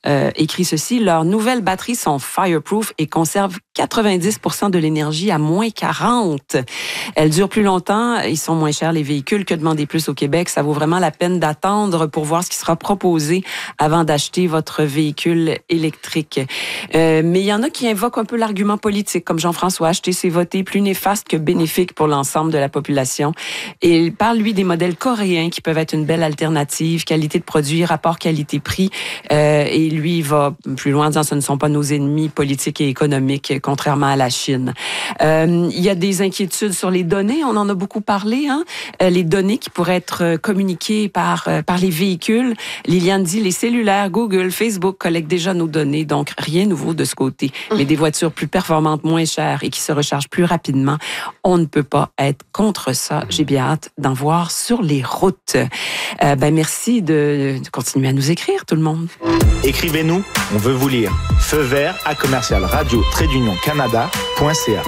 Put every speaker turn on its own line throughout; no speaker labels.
écrit ceci: leurs nouvelles batteries sont fireproof et conservent 90% de l'énergie à moins 40. Elles durent plus longtemps, ils sont moins chers les véhicules. Que demander plus au Québec? Ça vaut vraiment la peine d'attendre pour voir ce qui sera proposé avant d'acheter votre véhicule électrique. Mais il y en a qui invoquent un peu l'argument politique, comme Jean-François. Acheter, c'est voter, plus néfaste que bénéfique pour l'ensemble de la population. Et il parle, lui, des modèles coréens qui peuvent être une belle alternative, qualité de produit, rapport qualité-prix. Et lui, il va plus loin en disant, ce ne sont pas nos ennemis politiques et économiques, contrairement à la Chine. Il y a des inquiétudes sur les données. On en a beaucoup parlé, hein? Les données qui pourraient être communiquées par les véhicules. Liliane dit, les cellulaires, Google, Facebook collectent déjà nos données, donc rien de nouveau de ce côté. Mais des voitures plus performantes, moins chères et qui se rechargent plus rapidement, on ne peut pas être contre ça. J'ai bien hâte d'en voir sur les routes. Merci de continuer à nous écrire, tout le monde.
Écrivez-nous, on veut vous lire. Feu vert à commercial-radio-canada.ca.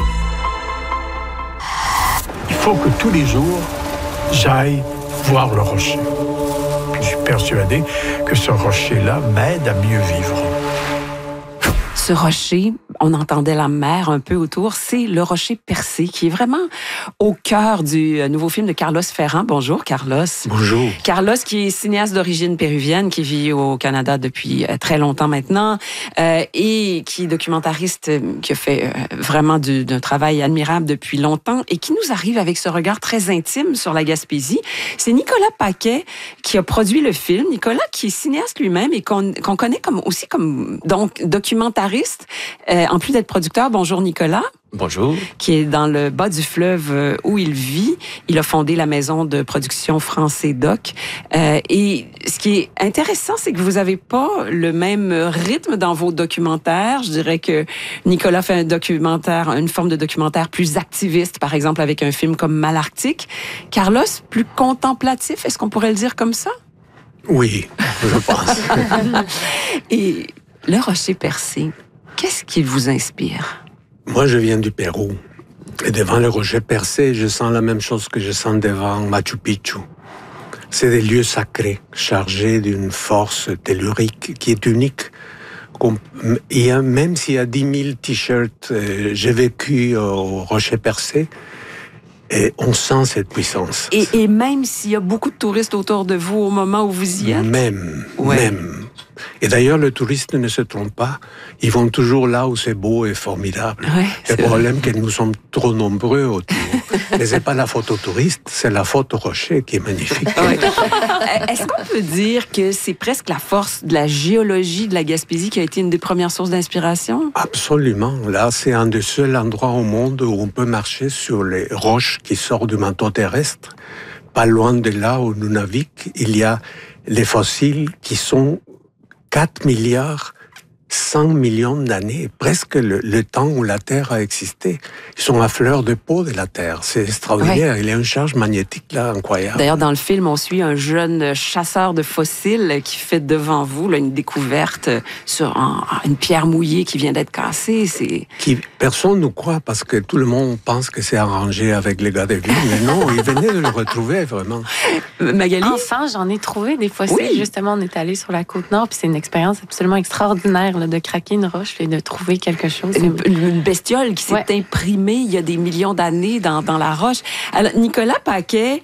Il faut que tous les jours, j'aille voir le rocher. Puis je suis persuadé que ce rocher-là m'aide à mieux vivre.
Ce rocher, on entendait la mer un peu autour, c'est le rocher percé qui est vraiment au cœur du nouveau film de Carlos Ferrand. Bonjour, Carlos.
Bonjour.
Carlos, qui est cinéaste d'origine péruvienne, qui vit au Canada depuis très longtemps maintenant et qui est documentariste, qui a fait vraiment d'un travail admirable depuis longtemps et qui nous arrive avec ce regard très intime sur la Gaspésie. C'est Nicolas Paquet qui a produit le film. Nicolas, qui est cinéaste lui-même et qu'on connaît aussi comme donc documentariste. En plus d'être producteur, bonjour Nicolas.
Bonjour.
Qui est dans le bas du fleuve où il vit. Il a fondé la maison de production Français Doc. Et ce qui est intéressant, c'est que vous n'avez pas le même rythme dans vos documentaires. Je dirais que Nicolas fait une forme de documentaire plus activiste, par exemple avec un film comme Malarctique. Carlos, plus contemplatif, est-ce qu'on pourrait le dire comme ça?
Oui, je pense.
Et le rocher percé, qu'est-ce qui vous inspire?
Moi, je viens du Pérou. Et devant le rocher percé, je sens la même chose que je sens devant Machu Picchu. C'est des lieux sacrés, chargés d'une force tellurique qui est unique. Même s'il y a 10 000 t-shirts, j'ai vécu au rocher percé, et on sent cette puissance.
Et même s'il y a beaucoup de touristes autour de vous au moment où vous y êtes?
Même. Et d'ailleurs, le touriste ne se trompe pas. Ils vont toujours là où c'est beau et formidable.
Ouais,
le problème, c'est que nous sommes trop nombreux autour. Mais c'est pas la faute au touriste, c'est la faute au rocher qui est magnifique.
Ouais. Est-ce qu'on peut dire que c'est presque la force de la géologie de la Gaspésie qui a été une des premières sources d'inspiration?
Absolument. Là, c'est un des seuls endroits au monde où on peut marcher sur les roches qui sortent du manteau terrestre. Pas loin de là où nous naviguons, il y a les fossiles qui sont 4 milliards 100 millions d'années, presque le temps où la Terre a existé. Ils sont à fleur de peau de la Terre. C'est extraordinaire. Ouais. Il y a une charge magnétique là incroyable.
D'ailleurs, dans le film, on suit un jeune chasseur de fossiles qui fait devant vous là, une découverte sur une pierre mouillée qui vient d'être cassée.
Personne ne nous croit parce que tout le monde pense que c'est arrangé avec les gars des villes. Mais non, ils venaient de le retrouver vraiment.
Magali?
Enfant, j'en ai trouvé des fossiles. Oui. Justement, on est allé sur la Côte-Nord, puis c'est une expérience absolument extraordinaire là, de craquer une roche et de trouver quelque chose.
Une bestiole qui s'est imprimée il y a des millions d'années dans la roche. Alors, Nicolas Paquet,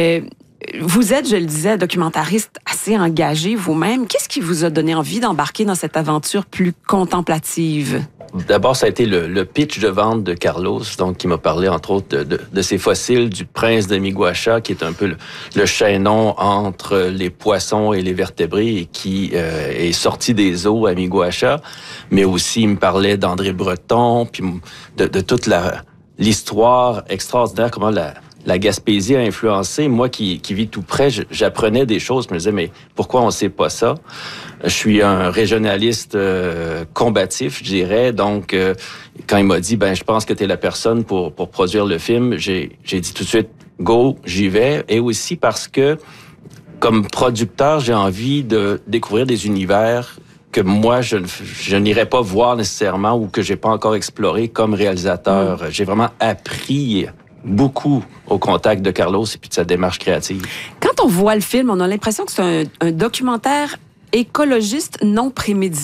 vous êtes, je le disais, documentariste assez engagé vous-même. Qu'est-ce qui vous a donné envie d'embarquer dans cette aventure plus contemplative?
D'abord, ça a été le pitch de vente de Carlos, donc qui m'a parlé, entre autres, de ces fossiles du prince de Miguacha, qui est un peu le chaînon entre les poissons et les vertébrés, et qui est sorti des eaux à Miguacha. Mais aussi, il me parlait d'André Breton, puis de toute l'histoire extraordinaire, comment la Gaspésie a influencé. Moi qui vis tout près, j'apprenais des choses. Je me disais, mais pourquoi on sait pas ça? Je suis un régionaliste combatif, je dirais. Donc, quand il m'a dit, je pense que tu es la personne pour produire le film, j'ai dit tout de suite, go, j'y vais. Et aussi parce que, comme producteur, j'ai envie de découvrir des univers que moi, je n'irais pas voir nécessairement ou que j'ai pas encore exploré comme réalisateur. J'ai vraiment appris beaucoup au contact de Carlos et puis de sa démarche créative.
Quand on voit le film, on a l'impression que c'est un documentaire écologiste non prémédité.